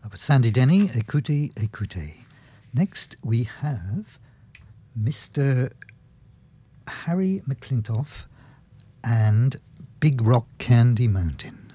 That was Sandy Denny, Écoutez, Écoutez. Next we have Mr. Harry McClintock and Big Rock Candy Mountain.